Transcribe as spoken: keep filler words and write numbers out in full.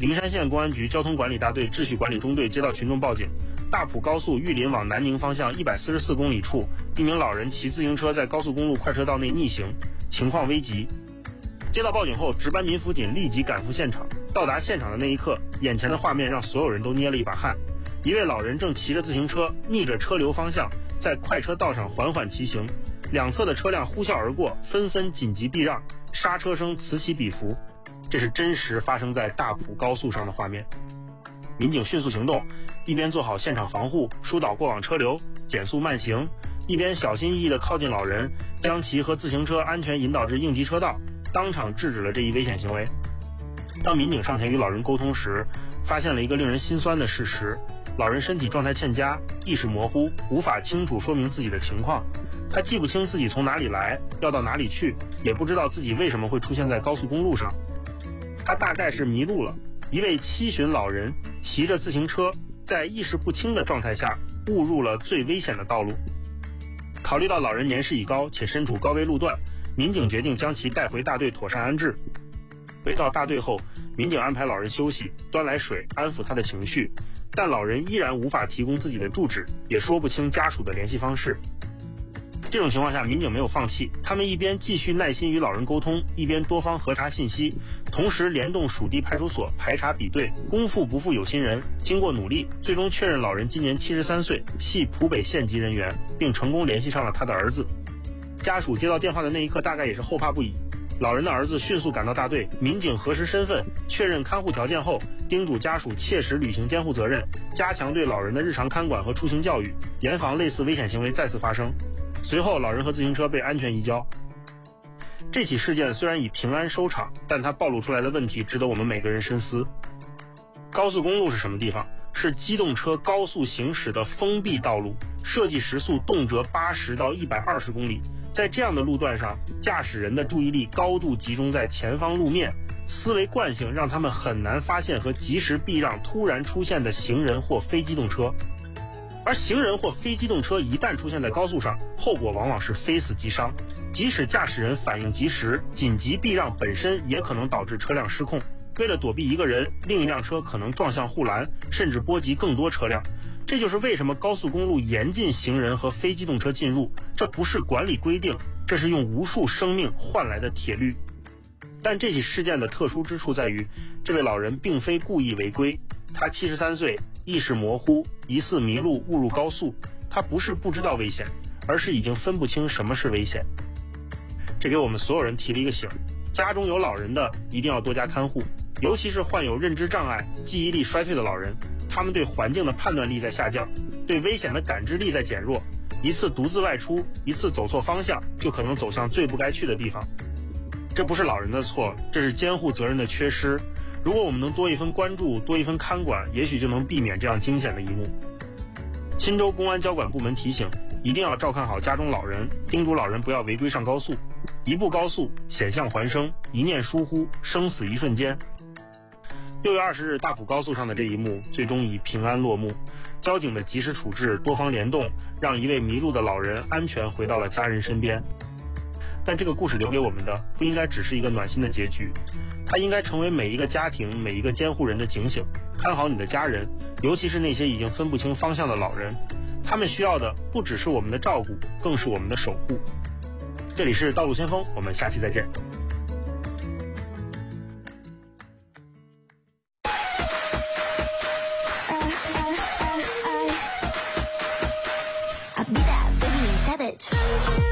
灵山县公安局交通管理大队秩序管理中队接到群众报警，大埔高速玉林往南宁方向一百四十四公里处，一名老人骑自行车在高速公路快车道内逆行，情况危急。接到报警后，值班民辅警立即赶赴现场。到达现场的那一刻，眼前的画面让所有人都捏了一把汗。一位老人正骑着自行车逆着车流方向在快车道上缓缓骑行，两侧的车辆呼啸而过，纷纷紧急避让，刹车声此起彼伏。这是真实发生在大埔高速上的画面。民警迅速行动，一边做好现场防护，疏导过往车流，减速慢行，一边小心翼翼地靠近老人，将其和自行车安全引导至应急车道，当场制止了这一危险行为。当民警上前与老人沟通时，发现了一个令人心酸的事实：老人身体状态欠佳，意识模糊，无法清楚说明自己的情况。他记不清自己从哪里来，要到哪里去，也不知道自己为什么会出现在高速公路上。他大概是迷路了。一位七旬老人骑着自行车，在意识不清的状态下误入了最危险的道路。考虑到老人年事已高且身处高危路段，民警决定将其带回大队妥善安置。回到大队后，民警安排老人休息，端来水安抚他的情绪，但老人依然无法提供自己的住址，也说不清家属的联系方式。这种情况下，民警没有放弃，他们一边继续耐心与老人沟通，一边多方核查信息，同时联动属地派出所排查比对，功夫不负有心人。经过努力，最终确认老人今年七十三岁，系浦北县级人员，并成功联系上了他的儿子。家属接到电话的那一刻，大概也是后怕不已。老人的儿子迅速赶到大队，民警核实身份，确认看护条件后，叮嘱家属切实履行监护责任，加强对老人的日常看管和出行教育，严防类似危险行为再次发生。随后，老人和自行车被安全移交。这起事件虽然以平安收场，但它暴露出来的问题值得我们每个人深思。高速公路是什么地方？是机动车高速行驶的封闭道路，设计时速动辄八十到一百二十公里。在这样的路段上，驾驶人的注意力高度集中在前方路面，思维惯性让他们很难发现和及时避让突然出现的行人或非机动车。而行人或非机动车一旦出现在高速上，后果往往是非死即伤。即使驾驶人反应及时，紧急避让本身也可能导致车辆失控。为了躲避一个人，另一辆车可能撞向护栏，甚至波及更多车辆。这就是为什么高速公路严禁行人和非机动车进入，这不是管理规定，这是用无数生命换来的铁律。但这起事件的特殊之处在于，这位老人并非故意违规，他七十三岁，意识模糊，疑似迷路误入高速。他不是不知道危险，而是已经分不清什么是危险。这给我们所有人提了一个醒：家中有老人的一定要多加看护，尤其是患有认知障碍、记忆力衰退的老人，他们对环境的判断力在下降，对危险的感知力在减弱。一次独自外出，一次走错方向，就可能走向最不该去的地方。这不是老人的错，这是监护责任的缺失。如果我们能多一分关注，多一分看管，也许就能避免这样惊险的一幕。钦州公安交管部门提醒，一定要照看好家中老人，叮嘱老人不要违规上高速。一步高速，险象环生，一念疏忽，生死一瞬间。六月二十日，大埔高速上的这一幕最终以平安落幕。交警的及时处置，多方联动，让一位迷路的老人安全回到了家人身边。但这个故事留给我们的不应该只是一个暖心的结局，它应该成为每一个家庭、每一个监护人的警醒。看好你的家人，尤其是那些已经分不清方向的老人，他们需要的不只是我们的照顾，更是我们的守护。这里是道路先锋，我们下期再见。 I'll be that baby savage.